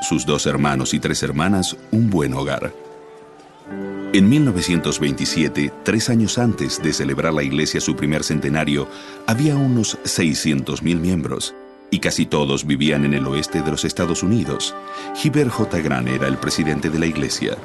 sus 2 hermanos y 3 hermanas un buen hogar. En 1927, 3 años antes de celebrar la iglesia su primer centenario, había unos 600,000 miembros, y casi todos vivían en el oeste de los Estados Unidos. Heber J. Grant era el presidente de la iglesia.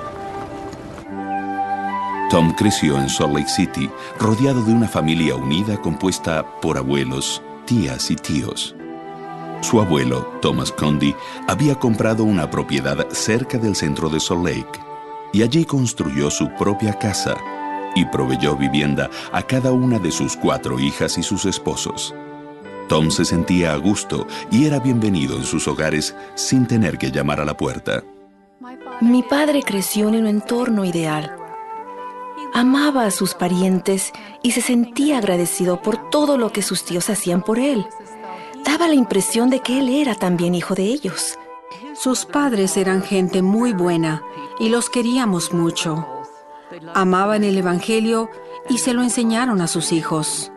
Tom creció en Salt Lake City, rodeado de una familia unida compuesta por abuelos, tías y tíos. Su abuelo, Thomas Condy, había comprado una propiedad cerca del centro de Salt Lake, y allí construyó su propia casa y proveyó vivienda a cada una de sus 4 hijas y sus esposos. Tom se sentía a gusto y era bienvenido en sus hogares sin tener que llamar a la puerta. Mi padre creció en un entorno ideal. Amaba a sus parientes y se sentía agradecido por todo lo que sus tíos hacían por él. Daba la impresión de que él era también hijo de ellos. Sus padres eran gente muy buena y los queríamos mucho. Amaban el Evangelio y se lo enseñaron a sus hijos.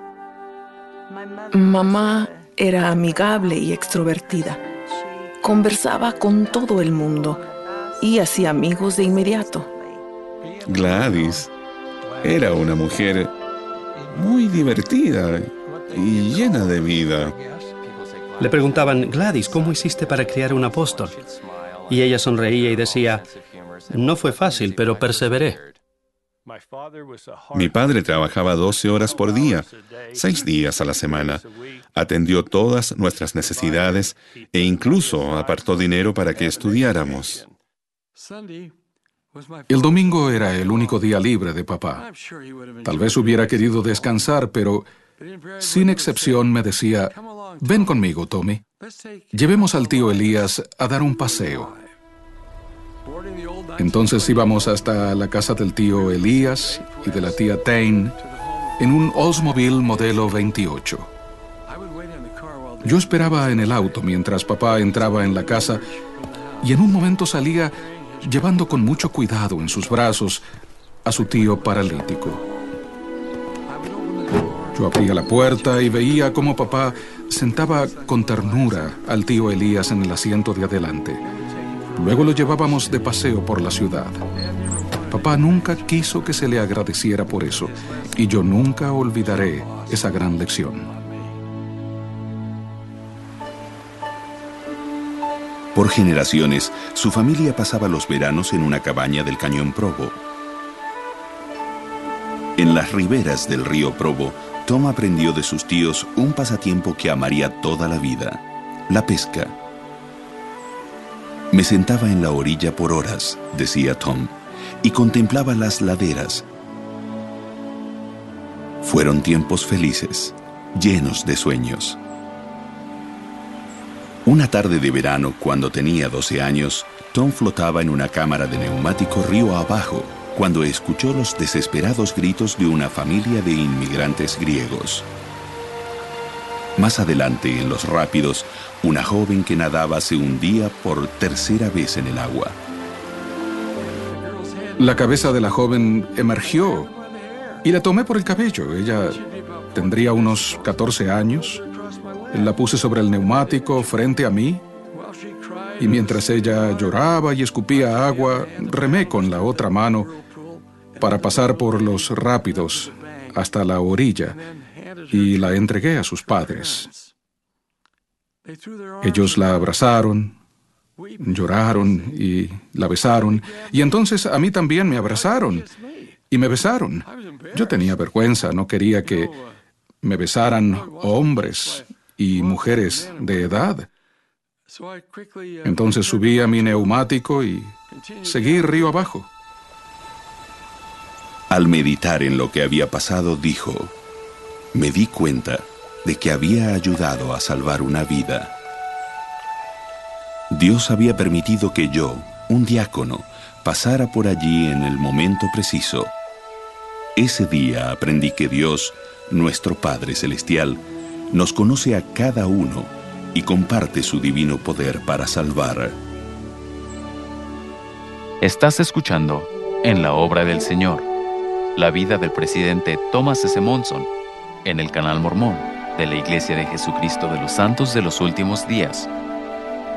Mamá era amigable y extrovertida. Conversaba con todo el mundo y hacía amigos de inmediato. Gladys era una mujer muy divertida y llena de vida. Le preguntaban: Gladys, ¿cómo hiciste para criar un apóstol? Y ella sonreía y decía: no fue fácil, pero perseveré. Mi padre trabajaba 12 horas por día, 6 días a la semana. Atendió todas nuestras necesidades e incluso apartó dinero para que estudiáramos. El domingo era el único día libre de papá. Tal vez hubiera querido descansar, pero sin excepción me decía: ven conmigo, Tommy. Llevemos al tío Elías a dar un paseo. Entonces íbamos hasta la casa del tío Elías y de la tía Tain en un Oldsmobile modelo 28. Yo esperaba en el auto mientras papá entraba en la casa y en un momento salía llevando con mucho cuidado en sus brazos a su tío paralítico. Yo abría la puerta y veía cómo papá sentaba con ternura al tío Elías en el asiento de adelante. Luego lo llevábamos de paseo por la ciudad. Papá nunca quiso que se le agradeciera por eso, y yo nunca olvidaré esa gran lección. Por generaciones, su familia pasaba los veranos en una cabaña del Cañón Provo. En las riberas del río Provo, Tom aprendió de sus tíos un pasatiempo que amaría toda la vida: la pesca. Me sentaba en la orilla por horas, decía Tom, y contemplaba las laderas. Fueron tiempos felices, llenos de sueños. Una tarde de verano, cuando tenía 12 años, Tom flotaba en una cámara de neumático río abajo, cuando escuchó los desesperados gritos de una familia de inmigrantes griegos. Más adelante, en los rápidos, una joven que nadaba se hundía por tercera vez en el agua. La cabeza de la joven emergió y la tomé por el cabello. Ella tendría unos 14 años. La puse sobre el neumático frente a mí y mientras ella lloraba y escupía agua, remé con la otra mano para pasar por los rápidos hasta la orilla y la entregué a sus padres. Ellos la abrazaron, lloraron y la besaron, y entonces a mí también me abrazaron y me besaron. Yo tenía vergüenza, no quería que me besaran hombres y mujeres de edad. Entonces subí a mi neumático y seguí río abajo. Al meditar en lo que había pasado, dijo: me di cuenta de que había ayudado a salvar una vida. Dios había permitido que yo, un diácono, pasara por allí en el momento preciso. Ese día aprendí que Dios, nuestro Padre Celestial, nos conoce a cada uno y comparte su divino poder para salvar. Estás escuchando En la Obra del Señor, la vida del presidente Thomas S. Monson, en el canal Mormón de la Iglesia de Jesucristo de los Santos de los Últimos Días.